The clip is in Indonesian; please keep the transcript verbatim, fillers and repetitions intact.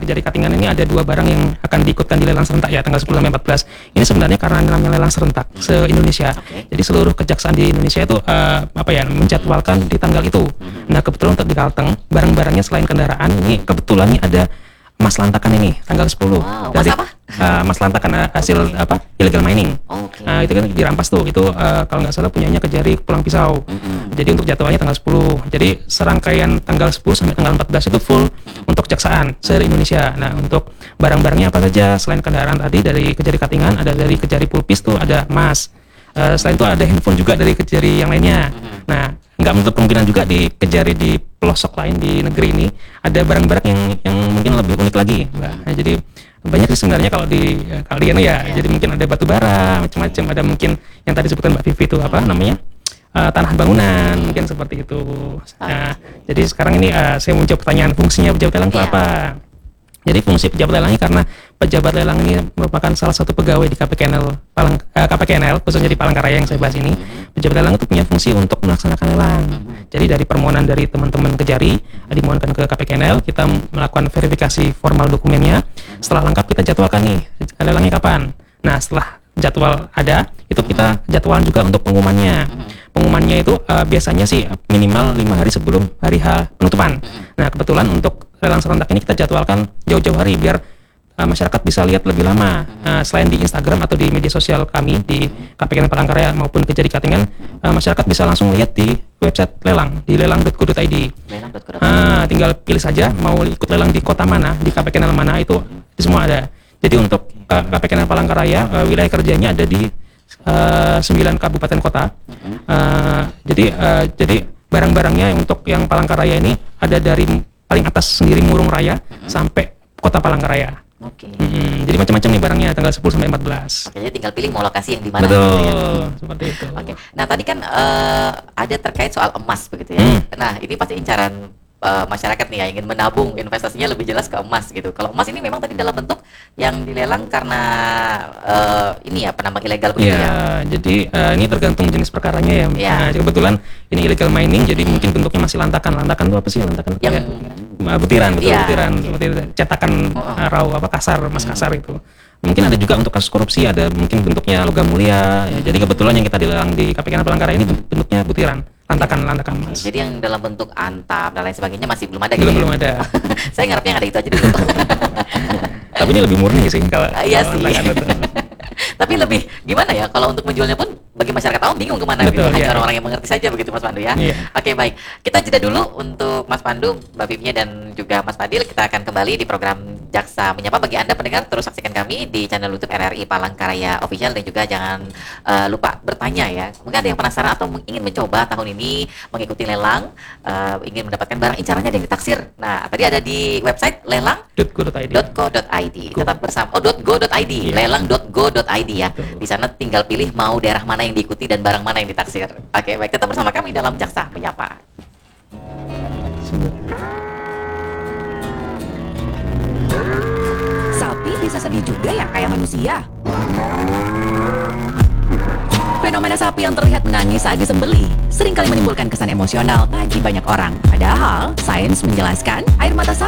Kejari Katingan ini ada dua barang yang akan diikutkan di lelang serentak ya tanggal sepuluh sampai empat belas. Ini sebenarnya karena namanya lelang serentak se-Indonesia. Okay. Jadi seluruh kejaksaan di Indonesia itu uh, apa ya menjadwalkan di tanggal itu. Nah, kebetulan untuk di Kalteng barang-barangnya selain kendaraan ini kebetulan nih ada emas lantakan ini tanggal sepuluh. Wow, dari mas apa? Uh, emas lantakan uh, hasil okay. apa illegal mining. Okay. Uh, itu kan dirampas tuh. Itu uh, kalau nggak salah punyanya Kejari Pulang Pisau. Mm-hmm. Jadi untuk jadwalnya tanggal sepuluh. Jadi serangkaian tanggal sepuluh sampai tanggal empat belas itu full mm-hmm. untuk kejaksaan se-Indonesia. Nah, untuk barang-barangnya apa saja selain kendaraan tadi dari Kejari Katingan, ada dari Kejari Pulpis tuh ada emas. Uh, selain itu ada handphone juga dari Kejari yang lainnya. Mm-hmm. Nah, nggak menutup kemungkinan juga di Kejari di pelosok lain di negeri ini ada barang-barang yang yang mungkin lebih unik lagi, Mbak. Nah, jadi banyak sih sebenarnya kalau di ya, kalian ya, ya. Jadi mungkin ada batu bara macam-macam, ada mungkin yang tadi disebutkan Mbak Vivi itu apa namanya uh, tanah bangunan mungkin seperti itu. Nah, jadi sekarang ini uh, saya mau jawab pertanyaan fungsinya pejabat lelang itu ya. apa? Jadi fungsi pejabat lelang ini karena pejabat lelang ini merupakan salah satu pegawai di K P K N L Palang uh, K P K N L khususnya di Palangkaraya yang saya bahas ini. Pejabat lelang itu punya fungsi untuk melaksanakan lelang. Jadi dari permohonan dari teman-teman Kejari dimohonkan ke K P K N L, kita melakukan verifikasi formal dokumennya. Setelah lengkap kita jadwalkan nih lelangnya kapan. Nah, setelah jadwal ada, itu kita jadwalan juga untuk pengumumannya. Pengumumannya itu uh, biasanya sih minimal lima hari sebelum hari H penutupan. Nah, kebetulan untuk lelang serentak ini kita jadwalkan jauh-jauh hari biar uh, masyarakat bisa lihat lebih lama. Uh, selain di Instagram atau di media sosial kami di K P K N L Palangkaraya maupun Kejari Katingan, uh, masyarakat bisa langsung lihat di website lelang di lelang dot co dot i d. Uh, tinggal pilih saja mau ikut lelang di kota mana, di K P K N L mana, itu, itu semua ada. Jadi untuk uh, K P K N L Palangkaraya uh, wilayah kerjanya ada di uh, sembilan kabupaten kota. Uh, jadi uh, jadi barang-barangnya untuk yang Palangkaraya ini ada dari paling atas sendiri Murung Raya sampai kota Palangkaraya. Oke. Okay. Hmm, jadi macam-macam nih barangnya tanggal sepuluh sampai empat belas. Oke, jadi tinggal pilih mau lokasi yang di mana. Betul, gitu ya. Seperti itu. Oke. Nah, tadi kan uh, ada terkait soal emas begitu ya. Hmm. Nah, ini pasti incaran uh, masyarakat nih yang ingin menabung investasinya lebih jelas ke emas gitu. Kalau emas ini memang tadi dalam bentuk yang dilelang karena uh, ini ya penambang ilegal begitu ya. Ya, jadi uh, ini tergantung jenis perkaranya ya. Ya. Nah, kebetulan ini illegal mining, jadi mungkin bentuknya masih lantakan. Lantakan itu apa sih lantakan? Yang kayak, butiran, betul, ya. Butiran, seperti cetakan uh, raw apa kasar, emas kasar itu. Mungkin ada juga untuk kasus korupsi, ada mungkin bentuknya logam mulia. Ya, jadi kebetulan yang kita dilelang di K P K N L Palangkaraya ini bentuknya butiran, lantakan, lantakan emas. Jadi yang dalam bentuk antap dan lain sebagainya masih belum ada. Belum gitu belum ya? ada. Saya ngarepnya yang ada itu aja dulu. Tapi ini lebih murni sih kalau. Uh, iya sih. Tapi lebih gimana ya kalau untuk menjualnya pun bagi masyarakat awam bingung kemana. Betul, gitu. Hanya orang-orang ya. yang mengerti saja begitu Mas Pandu ya. Iya. Oke, baik. Kita jeda dulu untuk Mas Pandu, Mbak Vivnya dan juga Mas Fadil. Kita akan kembali di program Jaksa Menyapa. Bagi Anda pendengar, terus saksikan kami di channel YouTube R R I Palangkaraya Official, dan juga jangan uh, lupa bertanya ya. Mungkin ada yang penasaran atau ingin mencoba tahun ini mengikuti lelang, uh, ingin mendapatkan barang incarannya yang ditaksir. Nah, tadi ada di website lelang dot co dot i d. Tetap bersama oh .go dot i d. Yeah. lelang dot go dot i d ya. Di sana tinggal pilih mau daerah mana yang diikuti dan barang mana yang ditaksir. Oke, baik, tetap bersama kami dalam Jaksa Menyapa. Sapi bisa sedih juga ya kayak manusia. Fenomena sapi yang terlihat menangis saat disembelih seringkali menimbulkan kesan emosional bagi banyak orang. Padahal sains menjelaskan air mata sapi